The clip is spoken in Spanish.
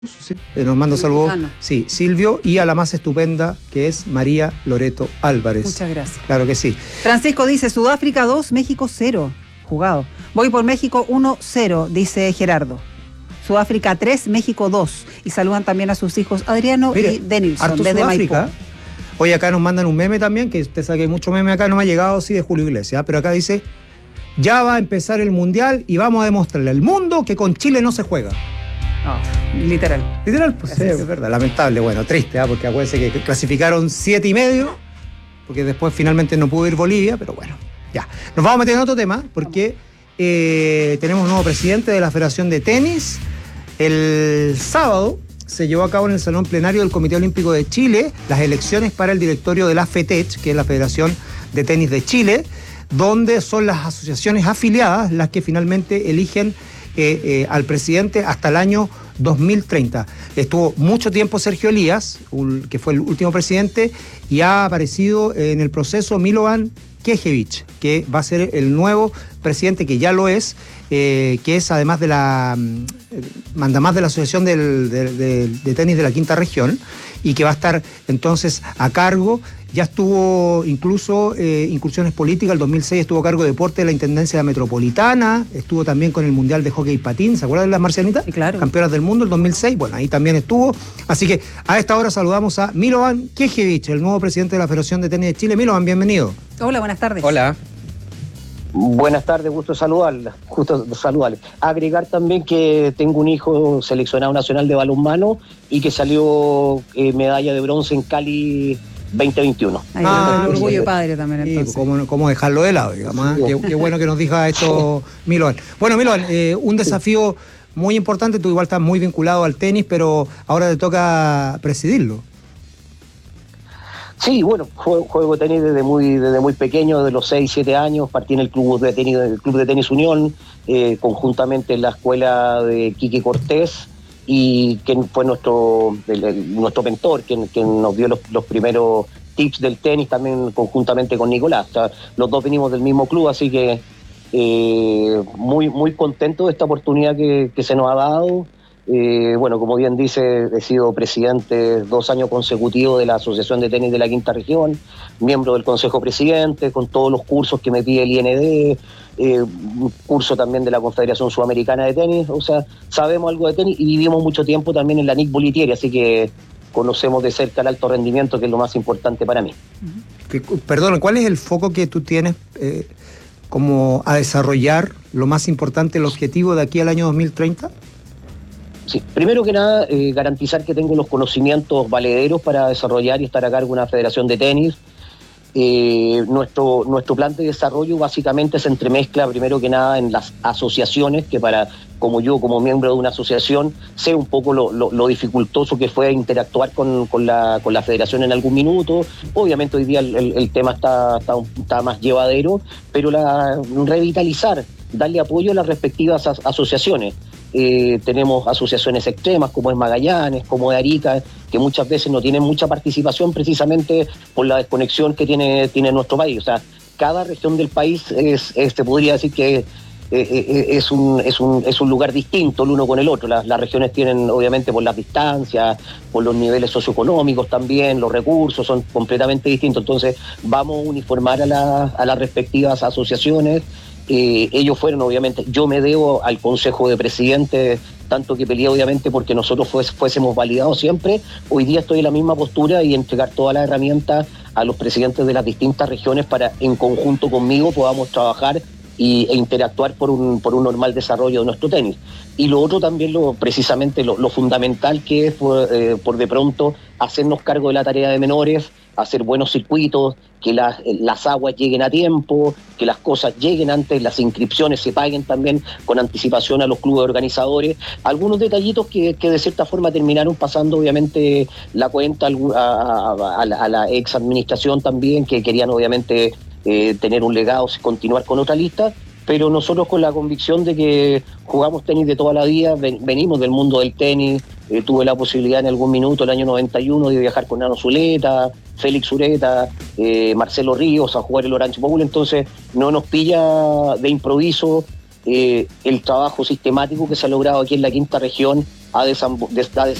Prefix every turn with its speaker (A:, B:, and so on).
A: Sí, nos manda saludos, sí, Silvio, y a la más estupenda, que es María Loreto Álvarez.
B: Muchas gracias.
A: Claro que sí.
B: Francisco dice, Sudáfrica 2, México 0. Jugado. Voy por México 1-0, dice Gerardo. Sudáfrica 3, México 2. Y saludan también a sus hijos Adriano y Denilson, desde Maipú.
A: Hoy acá nos mandan un meme también, que usted sabe que hay mucho meme acá, no me ha llegado, sí, de Julio Iglesias, pero acá dice, ya va a empezar el Mundial y vamos a demostrarle al mundo que con Chile no se juega.
B: No, literal.
A: Literal, pues sí, es verdad, lamentable, bueno, triste, porque acuérdense que clasificaron 7,5, porque después finalmente no pudo ir Bolivia, pero bueno, ya. Nos vamos a meter en otro tema, porque tenemos un nuevo presidente de la Federación de Tenis. El sábado se llevó a cabo en el Salón Plenario del Comité Olímpico de Chile las elecciones para el directorio de la FETECH, que es la Federación de Tenis de Chile, donde son las asociaciones afiliadas las que finalmente eligen al presidente hasta el año 2030. Estuvo mucho tiempo Sergio Elías, que fue el último presidente, y ha aparecido en el proceso Milovan Knežević, que va a ser el nuevo presidente, que ya lo es, que es además de mandamás de la Asociación de Tenis de la Quinta Región, y que va a estar entonces a cargo. Ya estuvo incluso incursiones políticas, el 2006 estuvo a cargo de deporte de la Intendencia Metropolitana, estuvo también con el Mundial de Hockey y Patín, ¿se acuerdan de las marcianitas?
B: Sí, claro.
A: Campeonas del mundo el 2006, bueno, ahí también estuvo. Así que a esta hora saludamos a Milovan Knežević, el nuevo presidente de la Federación de Tenis de Chile. Milovan, bienvenido.
B: Hola, buenas tardes.
C: Hola.
D: Buenas tardes, gusto saludarles. Agregar también que tengo un hijo seleccionado nacional de balonmano y que salió medalla de bronce en Cali 2021.
B: Orgullo padre también, entonces.
A: ¿Cómo dejarlo de lado, digamos?
D: Sí.
A: Qué bueno que nos diga esto, Milovan. Bueno, Milovan, un desafío muy importante, tú igual estás muy vinculado al tenis, pero ahora te toca presidirlo.
D: Sí, bueno, juego tenis desde muy pequeño, desde los 6, 7 años, partí en el club de tenis Unión, conjuntamente en la escuela de Quique Cortés, y quien fue nuestro mentor, quien nos dio los primeros tips del tenis, también conjuntamente con Nicolás. O sea, los dos venimos del mismo club, así que muy contento de esta oportunidad que se nos ha dado. Bueno, como bien dice, he sido presidente 2 años consecutivos de la Asociación de Tenis de la Quinta Región, miembro del Consejo Presidente, con todos los cursos que me pide el IND, un curso también de la Confederación Sudamericana de Tenis. O sea, sabemos algo de tenis y vivimos mucho tiempo también en la NIC Bolitieri, así que conocemos de cerca el alto rendimiento, que es lo más importante para mí.
A: Perdón, ¿cuál es el foco que tú tienes como a desarrollar, lo más importante, el objetivo de aquí al año 2030?
D: Sí, primero que nada, garantizar que tengo los conocimientos valederos para desarrollar y estar a cargo de una federación de tenis. Nuestro plan de desarrollo básicamente se entremezcla primero que nada en las asociaciones, que como miembro de una asociación, sé un poco lo dificultoso que fue interactuar con la federación en algún minuto. Obviamente hoy día el tema está más llevadero, pero revitalizar, darle apoyo a las respectivas asociaciones. Tenemos asociaciones extremas como es Magallanes, como es Arica, que muchas veces no tienen mucha participación precisamente por la desconexión que tiene nuestro país. O sea, cada región del país se podría decir que es un lugar distinto el uno con el otro. Las regiones tienen, obviamente, por las distancias, por los niveles socioeconómicos también, los recursos son completamente distintos. Entonces vamos a uniformar a las respectivas asociaciones. Ellos fueron, obviamente, yo me debo al Consejo de Presidentes, tanto que peleé, obviamente, porque nosotros fuésemos validados siempre. Hoy día estoy en la misma postura y entregar todas las herramientas a los presidentes de las distintas regiones para, en conjunto conmigo, podamos trabajar e interactuar por un normal desarrollo de nuestro tenis. Y lo otro también, precisamente lo fundamental que es, por de pronto, hacernos cargo de la tarea de menores, hacer buenos circuitos, que las aguas lleguen a tiempo, que las cosas lleguen antes, las inscripciones se paguen también con anticipación a los clubes organizadores. Algunos detallitos que de cierta forma terminaron pasando, obviamente, la cuenta a la ex administración también, que querían, obviamente, tener un legado, continuar con otra lista. Pero nosotros con la convicción de que jugamos tenis de toda la vida, venimos del mundo del tenis, tuve la posibilidad en algún minuto, el año 91, de viajar con Nano Zuleta, Félix Ureta, Marcelo Ríos a jugar el Orange Bowl, entonces no nos pilla de improviso el trabajo sistemático que se ha logrado aquí en la Quinta Región a